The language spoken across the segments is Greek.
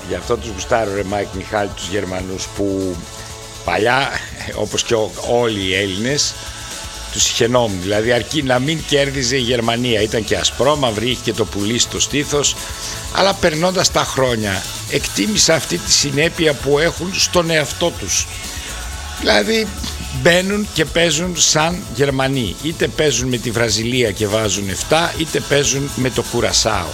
Γι' αυτό τους γουστάρω ρε Μάικ Μιχάλη, τους Γερμανούς, που παλιά, όπως και όλοι οι Έλληνες, τους συχαινόμουν. Δηλαδή αρκεί να μην κέρδιζε η Γερμανία. Ήταν και ασπρόμαυρη, είχε και το πουλί στο στήθος, αλλά περνώντας τα χρόνια εκτίμησα αυτή τη συνέπεια που έχουν στον εαυτό τους. Δηλαδή μπαίνουν και παίζουν σαν Γερμανοί. Είτε παίζουν με τη Βραζιλία και βάζουν 7, είτε παίζουν με το Κουρασάο.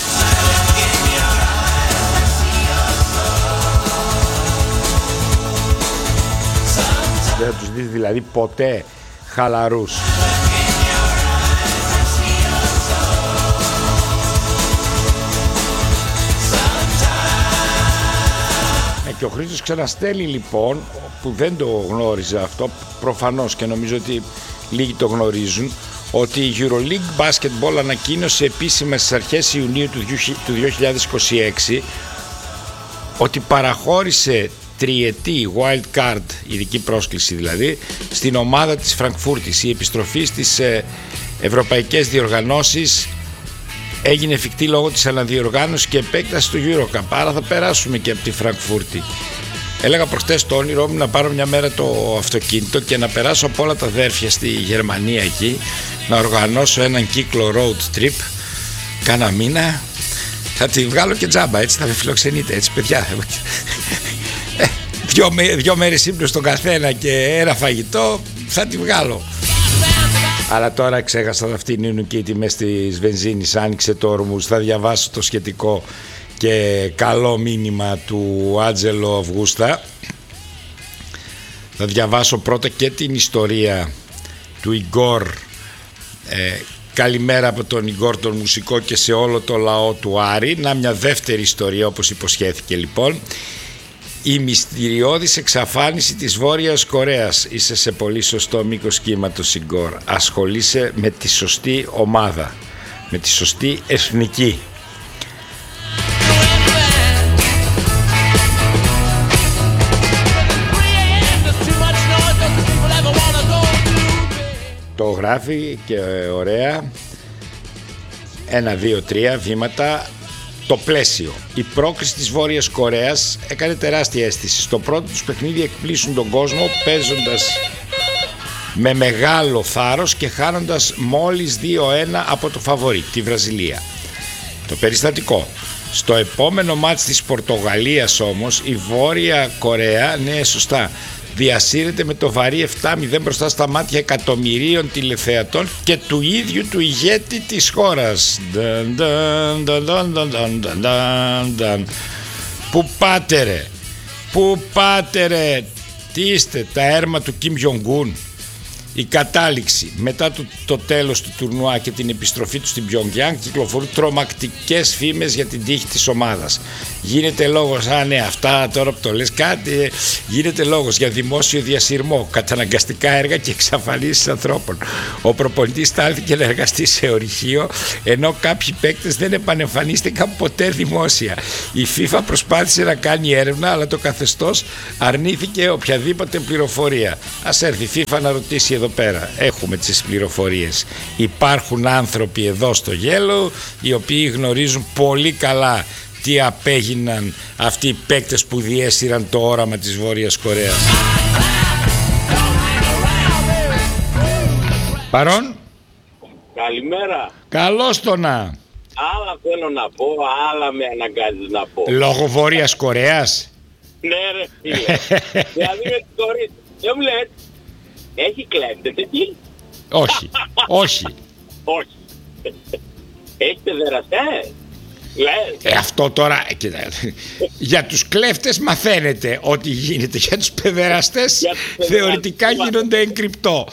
Δεν θα τους δεις δηλαδή ποτέ χαλαρούς. Και ο Χρήστος ξαναστέλνει λοιπόν, που δεν το γνώριζε αυτό προφανώς και νομίζω ότι λίγοι το γνωρίζουν, ότι η EuroLeague Basketball ανακοίνωσε επίσημα στις αρχές Ιουνίου του 2026 ότι παραχώρησε τριετή wild card, ειδική πρόσκληση δηλαδή, στην ομάδα της Φραγκφούρτης. Η επιστροφή στις ευρωπαϊκές διοργανώσεις έγινε εφικτή λόγω της αναδιοργάνωσης και επέκτασης του EuroCup. Άρα θα περάσουμε και από τη Φραγκφούρτη. Έλεγα προχτές το όνειρό μου να πάρω μια μέρα το αυτοκίνητο και να περάσω από όλα τα αδέρφια στη Γερμανία εκεί, να οργανώσω έναν κύκλο road trip κάνα μήνα. Θα τη βγάλω και τζάμπα, έτσι θα με φιλοξενείτε, έτσι παιδιά. Δυο μέρες ύπνο στον καθένα και ένα φαγητό θα τη βγάλω. Αλλά τώρα ξέχασα να φτύνουν και οι τιμές της βενζίνης. Άνοιξε το όρμους. Θα διαβάσω το σχετικό και καλό μήνυμα του Άντζελο Αυγούστα. Θα διαβάσω πρώτα και την ιστορία του Ιγκόρ. Καλημέρα από τον Ιγκόρ τον μουσικό και σε όλο το λαό του Άρη. Να μια δεύτερη ιστορία όπως υποσχέθηκε λοιπόν. Η μυστηριώδης εξαφάνιση της Βόρειας Κορέας. Είσαι σε πολύ σωστό μήκος κύματος, Ιγκόρ. Ασχολείσαι με τη σωστή ομάδα, με τη σωστή εθνική. Το γράφει και ωραία. 1, 2, 3 βήματα. Το πλαίσιο. Η πρόκριση της Βόρειας Κορέας έκανε τεράστια αίσθηση. Στο πρώτο τους παιχνίδι εκπλήσουν τον κόσμο παίζοντας με μεγάλο θάρρος και χάνοντας μόλις 2-1 από το φαβορί, τη Βραζιλία. Το περιστατικό. Στο επόμενο μάτς της Πορτογαλίας όμως η Βόρεια Κορέα, ναι σωστά, διασύρεται με το βαρύ 7-0 μπροστά στα μάτια εκατομμυρίων τηλεθεατών και του ίδιου του ηγέτη της χώρας. Πού πάτε ρε, πού πάτε ρε, τι είστε, τα έρμα του Κιμ Τζονγκ-un? Η κατάληξη μετά το τέλος του τουρνουά και την επιστροφή του στην Πιονγκιάνγκ κυκλοφορούν τρομακτικές φήμες για την τύχη της ομάδας. Γίνεται λόγος, ναι, αυτά τώρα που το λες κάτι, γίνεται λόγος για δημόσιο διασυρμό, καταναγκαστικά έργα και εξαφανίσεις ανθρώπων. Ο προπονητής στάλθηκε να εργαστεί σε ορυχείο, ενώ κάποιοι παίκτες δεν επανεμφανίστηκαν ποτέ δημόσια. Η FIFA προσπάθησε να κάνει έρευνα, αλλά το καθεστώς αρνήθηκε οποιαδήποτε πληροφορία. Ας έρθει η FIFA να ρωτήσει εδώ πέρα. Έχουμε τις πληροφορίες. Υπάρχουν άνθρωποι εδώ στο γέλο οι οποίοι γνωρίζουν πολύ καλά τι απέγιναν αυτοί οι παίκτες που διέσυραν το όραμα της Βόρειας Κορέας. Παρόν. Καλημέρα. Καλώς το να. Άλλα θέλω να πω, άλλα με αναγκάζεις να πω. Λόγω Βόρειας Κορέας. Ναι ρε φίλε. Δηλαδή με τις κορίτσες. Δεν μου λες, έχει κλέφτες εκεί? Όχι, όχι. Όχι. Έχει παιδεραστές? Αυτό τώρα για τους κλέφτες μαθαίνετε ό,τι γίνεται. Για τους παιδεραστές θεωρητικά γίνονται εγκρυπτό.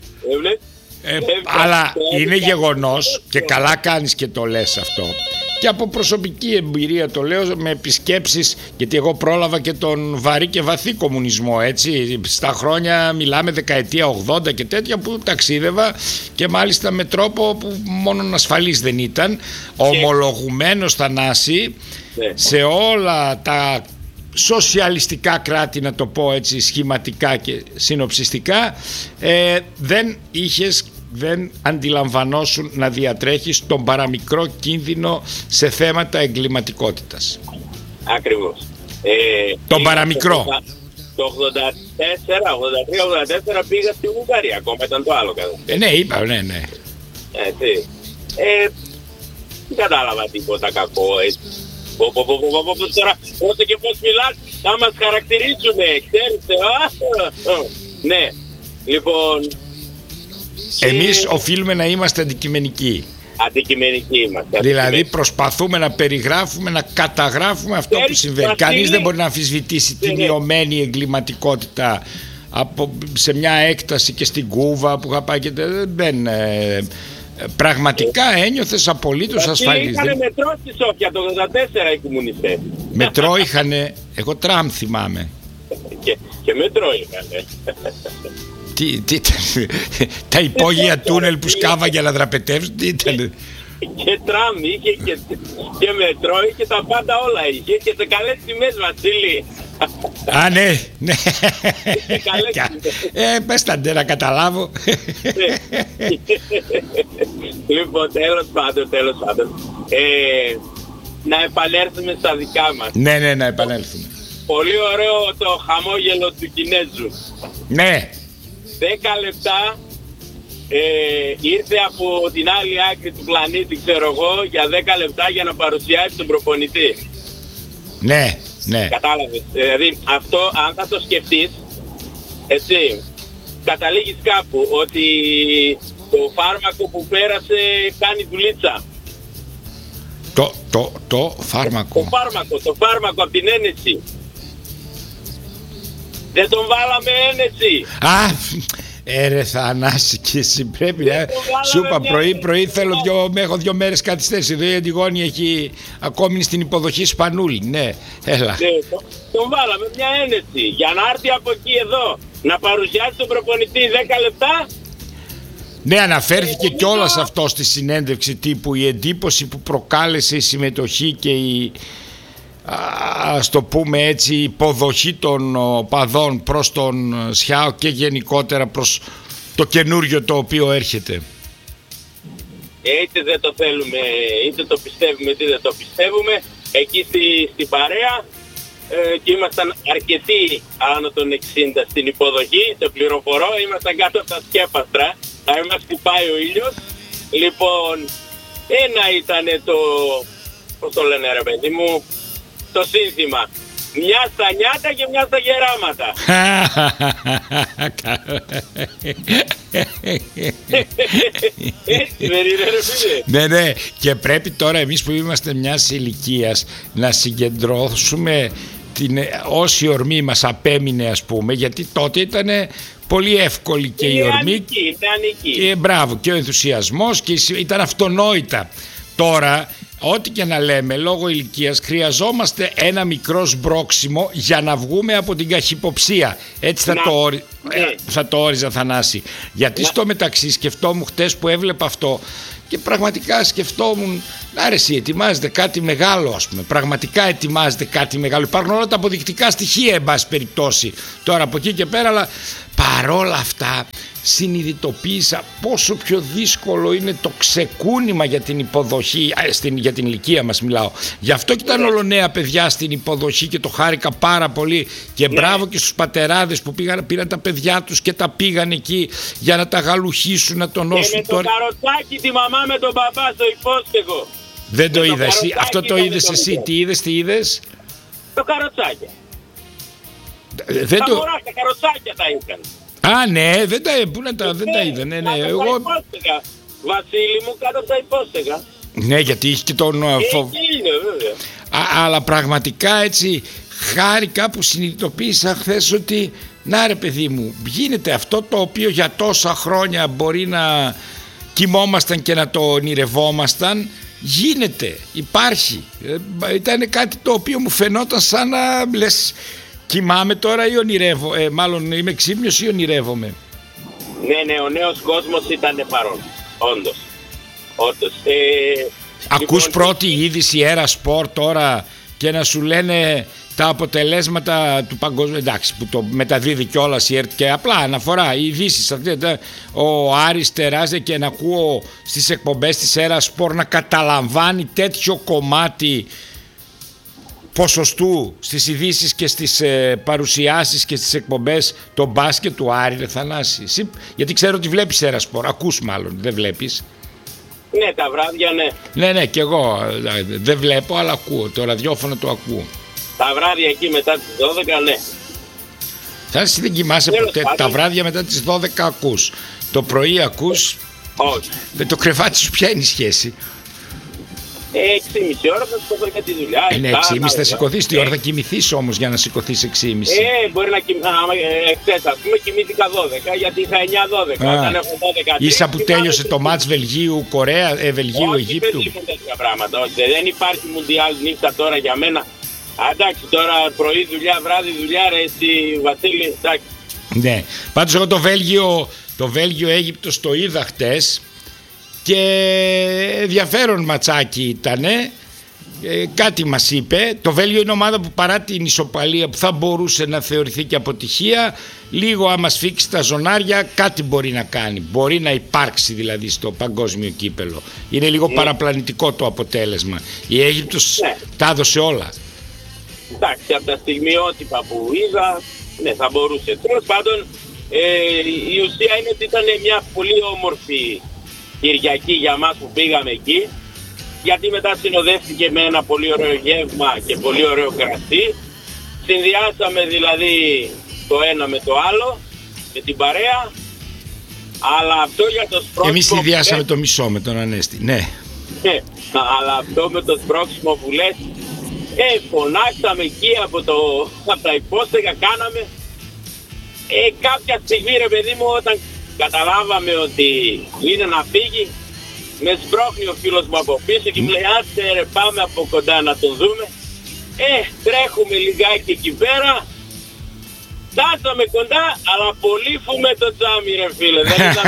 Αλλά είναι γεγονός και καλά κάνεις και το λες αυτό. Και από προσωπική εμπειρία το λέω, με επισκέψεις, γιατί εγώ πρόλαβα και τον βαρύ και βαθύ κομμουνισμό, έτσι, στα χρόνια μιλάμε δεκαετία 80 και τέτοια, που ταξίδευα και μάλιστα με τρόπο που μόνον ασφαλής δεν ήταν, ομολογουμένος Θανάση, σε όλα τα σοσιαλιστικά κράτη, να το πω έτσι σχηματικά και συνοψιστικά, δεν αντιλαμβανόσουν να διατρέχεις τον παραμικρό κίνδυνο σε θέματα εγκληματικότητας. Ακριβώς. Τον παραμικρό. Το 83-84 πήγα στη Βουλγαρία, ακόμα ήταν το άλλο κατά. Ναι, είπα, ναι. Έτσι. Δεν κατάλαβα τίποτα κακό, έτσι. Τώρα, όσο και πώς μιλάς, θα μας χαρακτηρίσουνε, ξέρετε. Ναι, λοιπόν... Εμείς οφείλουμε να είμαστε αντικειμενικοί. Αντικειμενικοί είμαστε. Δηλαδή προσπαθούμε να περιγράφουμε, να καταγράφουμε αυτό που συμβαίνει. Κανείς δεν μπορεί να αμφισβητήσει τη μειωμένη εγκληματικότητα σε μια έκταση και στην Κούβα που είχα πάει και δεν... Πραγματικά ένιωθες απολύτως ασφαλής. Είχανε μετρό στη Σόφια το 84 οι κομμουνιστές. Μετρό είχανε, εγώ τραμ θυμάμαι. Και μετρό είχανε. Τι ήταν, τα υπόγεια τούνελ που σκάβαγε να δραπετεύσουν, τι ήταν. Και τραμ είχε και μετρό είχε, τα πάντα όλα είχε και σε καλές τιμές, Βασίλη. Α, ναι. Πες τα ντε να καταλάβω. Λοιπόν, τέλος πάντων. Να επανέλθουμε στα δικά μας. Ναι, να επανέλθουμε. Πολύ ωραίο το χαμόγελο του Κινέζου. Ναι. 10 λεπτά ήρθε από την άλλη άκρη του πλανήτη, ξέρω εγώ, για 10 λεπτά για να παρουσιάσει τον προπονητή. Ναι. Κατάλαβες. Δηλαδή αυτό, αν θα το σκεφτείς, έτσι, καταλήγεις κάπου ότι το φάρμακο που πέρασε κάνει δουλίτσα. Το φάρμακο. Το φάρμακο από την ένεση. Δεν τον βάλαμε ένεση. Ρε Θανάση, και εσύ πρέπει σου είπα πρωί θέλω έχω 2 μέρες καθυστέρηση. Εδώ η Αντιγόνη έχει ακόμη στην υποδοχή Σπανούλη. Ναι, έλα. Τον βάλαμε μια ένεση για να έρθει από εκεί εδώ να παρουσιάσει τον προπονητή 10 λεπτά. Ναι, αναφέρθηκε κιόλας αυτό στη συνέντευξη τύπου, η εντύπωση που προκάλεσε η συμμετοχή και η, ας το πούμε έτσι, υποδοχή των παδών προς τον Σιάο και γενικότερα προς το καινούριο το οποίο έρχεται. Είτε δεν το θέλουμε, είτε το πιστεύουμε, είτε δεν το πιστεύουμε, εκεί στην παρέα και ήμασταν αρκετοί άνω των 60 στην υποδοχή, σε πληροφορώ, ήμασταν κάτω από τα σκέπαστρα, θα μας χτυπάει ο ήλιος. Λοιπόν, ένα ήταν το, πώς το λένε ρε παιδί μου, το σύνθημα. Μια στα νιάτα και μια στα γεράματα. Έτσι δεν είναι ρε φίλε. Ναι, και πρέπει τώρα εμείς που είμαστε μιας ηλικίας να συγκεντρώσουμε όση ορμή μας απέμεινε, ας πούμε, γιατί τότε ήταν πολύ εύκολη και η ορμή και μπράβο και ο ενθουσιασμός και ήταν αυτονόητα. Τώρα ό,τι και να λέμε, λόγω ηλικίας χρειαζόμαστε ένα μικρό σμπρόξιμο για να βγούμε από την καχυποψία. Έτσι θα το όριζα, Θανάση. Γιατί στο μεταξύ σκεφτόμουν χτες που έβλεπα αυτό και πραγματικά σκεφτόμουν, άρεσε, ετοιμάζεται κάτι μεγάλο, ας πούμε. Πραγματικά ετοιμάζεται κάτι μεγάλο. Υπάρχουν όλα τα αποδεικτικά στοιχεία, εν πάση περιπτώσει, τώρα από εκεί και πέρα, αλλά παρόλα αυτά συνειδητοποίησα πόσο πιο δύσκολο είναι το ξεκούνημα για την υποδοχή, για την ηλικία μας μιλάω. Γι' αυτό και ήταν όλο νέα παιδιά στην υποδοχή και το χάρηκα πάρα πολύ και μπράβο και στους πατεράδες που πήραν τα παιδιά τους και τα πήγαν εκεί για να τα γαλουχίσουν, να τονώσουν. Και με το καροτσάκι τη μαμά με τον μπαμπά στο υπόστεγο. Δεν το είδα εσύ, αυτό το είδες εσύ, τι είδες? Το καροτσάκι. Τα καροτσάκια τα είχαν. Α, ναι, δεν τα είδα. Ναι, εγώ... Βασίλη μου, κάτω από τα υπόστεγα. Ναι, γιατί είχε και τον αλλά πραγματικά έτσι χάρηκα που συνειδητοποίησα χθες ότι να ρε παιδί μου, γίνεται αυτό το οποίο για τόσα χρόνια μπορεί να κοιμόμασταν και να το ονειρευόμασταν. Γίνεται, υπάρχει. Ήταν κάτι το οποίο μου φαινόταν σαν να λες κοιμάμαι τώρα ή ονειρεύω, μάλλον είμαι ξύπνιος ή ονειρεύομαι. Ναι, ο νέος κόσμος ήταν παρόν, όντως. Ακούς λοιπόν, πρώτη είδηση Έρα Σπορ τώρα και να σου λένε τα αποτελέσματα του παγκοσμίου, εντάξει, που το μεταδίδει κιόλας η ΕΡΤ και απλά αναφορά, οι ειδήσεις, ο Άρης τεράζε και να ακούω στις εκπομπές της Έρα Σπορ να καταλαμβάνει τέτοιο κομμάτι ποσοστού στις ειδήσεις και στις παρουσιάσεις και στις εκπομπές το μπάσκετ του Άρη, ρε Θανάση? Γιατί ξέρω ότι βλέπεις Ερασπορ, ακούς μάλλον, δεν βλέπεις? Ναι, τα βράδια ναι. Ναι, και εγώ δεν βλέπω, αλλά ακούω, το ραδιόφωνο το ακούω. Τα βράδια εκεί μετά τις 12, ναι. Θανάση, δεν κοιμάσαι ποτέ? Τα βράδια μετά τις 12 ακούς, το πρωί ακούς? Όχι. Με το κρεβάτι σου ποια είναι η σχέση? 6,5 ώρα θα σηκωθώ για τη δουλειά. Ναι, 6,5 θα σηκωθείς, τι ώρα θα κοιμηθείς όμως για να σηκωθείς 6,5? Μπορεί να κοιμηθείς, ας πούμε κοιμήθηκα 12, γιατί είχα 9-12. Όταν έχω 12. Ίσα που τέλειωσε το μάτς Βελγίου-Κορέα, Βελγίου-Αιγύπτου. Όχι, δεν τέτοια πράγματα, όχι, δεν υπάρχει Μουντιάλ νύχτα τώρα για μένα. Εντάξει, τώρα πρωί δουλειά, βράδυ δουλειά, ρε εσύ Βασίλη, εντάξει. Ναι, πάντως εγώ το Βέλγιο-Αίγυπτος το είδα χτες και ενδιαφέρον ματσάκι ήτανε. Κάτι μας είπε. Το Βέλγιο είναι ομάδα που παρά την ισοπαλία που θα μπορούσε να θεωρηθεί και αποτυχία, λίγο άμα σφίξει τα ζωνάρια κάτι μπορεί να κάνει. Μπορεί να υπάρξει δηλαδή στο παγκόσμιο κύπελο. Είναι λίγο παραπλανητικό το αποτέλεσμα. Η Αίγυπτος τα έδωσε όλα. Εντάξει, από τα στιγμιότυπα που είδα, ναι, θα μπορούσε. Τέλος πάντων, η ουσία είναι ότι ήταν μια πολύ όμορφη Κυριακή για μας που πήγαμε εκεί, γιατί μετά συνοδεύτηκε με ένα πολύ ωραίο γεύμα και πολύ ωραίο κρασί. Συνδυάσαμε δηλαδή το ένα με το άλλο, με την παρέα, αλλά αυτό για το σπρώξιμο... Εμείς συνδυάσαμε το μισό με τον Ανέστη, ναι. Αλλά αυτό με το σπρώξιμο που λες, φωνάξαμε εκεί από τα υπόστεγα, κάναμε. Κάποια στιγμή ρε παιδί μου, όταν καταλάβαμε ότι είναι να φύγει, με σπρώχνει ο φίλος μου από πίσω και μου λέει άσε ρε πάμε από κοντά να τον δούμε. Τρέχουμε λιγάκι εκεί πέρα, φτάσαμε κοντά, αλλά πολύ φούμε το τζάμι ρε φίλε. Δεν ήταν...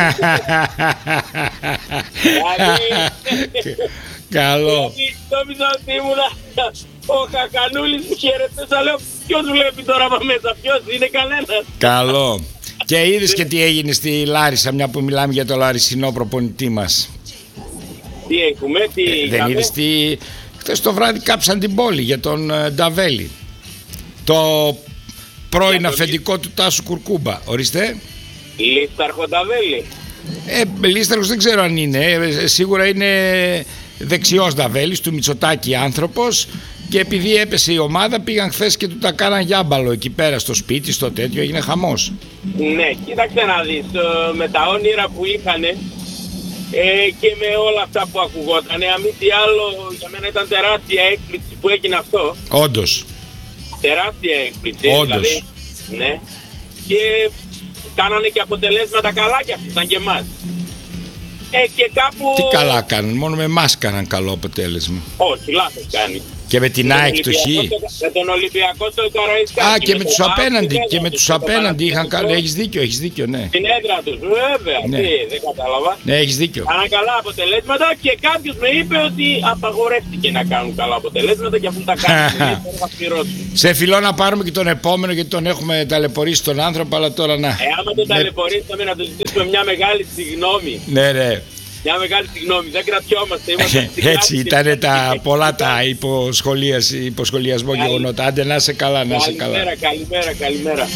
Καλό. Νόμιζα ότι ήμουνα ο Χακανούλης που χαιρετήσα, λέω ποιος βλέπει τώρα από μέσα, ποιος είναι, κανένας. Καλό. Και είδες και τι έγινε στη Λάρισα, μια που μιλάμε για το λαρισινό προπονητή μας? Τι έχουμε, δεν είδες τι? Χθες το βράδυ κάψαν την πόλη για τον Νταβέλη, το πρώην αφεντικό του Τάσου Κουρκούμπα. Ορίστε. Λίσταρχο Νταβέλη. Λίσταρχος δεν ξέρω αν είναι, σίγουρα είναι δεξιός Νταβέλης, του Μητσοτάκη άνθρωπος, και επειδή έπεσε η ομάδα πήγαν χθες και του τα κάναν γιάμπαλο εκεί πέρα στο σπίτι, στο τέτοιο, έγινε χαμός. Ναι, κοίταξε να δεις, με τα όνειρα που είχανε και με όλα αυτά που ακουγότανε, αν μη τι άλλο, για μένα ήταν τεράστια έκπληξη που έγινε αυτό. Όντως. Τεράστια έκπληξη. Όντως. Δηλαδή, ναι. Και κάνανε και αποτελέσματα καλά κι αυτοί, σαν και εμάς. Και κάπου... Τι καλά κάνουν, μόνο με εμάς κάναν καλό αποτέλεσμα. Όχι, λάθος κάνει. Και με την ΑΕΚ το Χ. Με τον Ολυμπιακό στο Καραϊσκάκι. Και με τους απέναντι. Και με τους απέναντι είχαν κάνει. Έχεις δίκιο, ναι. Στην έδρα τους, βέβαια. Ναι. Δεν κατάλαβα. Ναι, έχεις δίκιο. Κάναν καλά αποτελέσματα και κάποιος με είπε ότι απαγορεύτηκε να κάνουν καλά αποτελέσματα και αφού τα κάνουν. Σε φιλό να πάρουμε και τον επόμενο, γιατί τον έχουμε ταλαιπωρήσει τον άνθρωπο, αλλά τώρα να. Άμα τον ταλαιπωρήσαμε, να του ζητήσουμε μια μεγάλη συγγνώμη. Ναι. Μια μεγάλη συγγνώμη, δεν κρατιόμαστε. Έτσι ήταν τα πολλά τα υποσχολιασμό γεγονότα. Άντε να είσαι καλά, να είσαι καλά. Καλημέρα.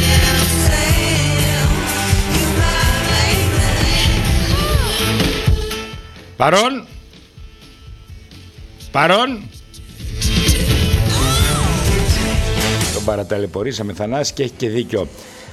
Παρόν. Τον παραταλαιπωρήσαμε, Θανάση, και έχει και δίκιο.